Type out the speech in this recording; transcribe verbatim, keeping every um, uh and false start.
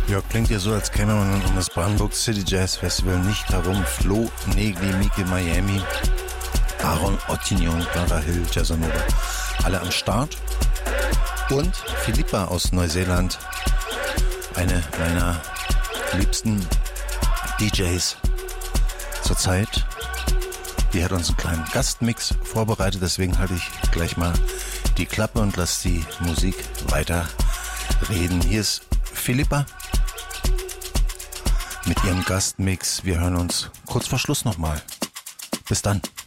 Ja, klingt ja so, als käme man um das Brandenburg City Jazz Festival nicht herum. Flo, Negli, Mike, Miami, Aaron, Ottignon, Clara Hill, Jazzanova. Alle am Start. Und Philippa aus Neuseeland. Eine meiner liebsten D Js zurzeit. Die hat uns einen kleinen Gastmix vorbereitet. Deswegen halte ich gleich mal die Klappe und lasse die Musik weiter reden. Hier ist Philippa mit ihrem Gastmix. Wir hören uns kurz vor Schluss nochmal. Bis dann.